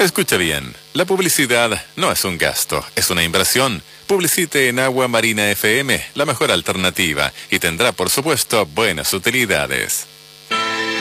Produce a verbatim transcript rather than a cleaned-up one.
Escuche bien, la publicidad no es un gasto, es una inversión. Publicite en Agua Marina F M, la mejor alternativa, y tendrá, por supuesto, buenas utilidades.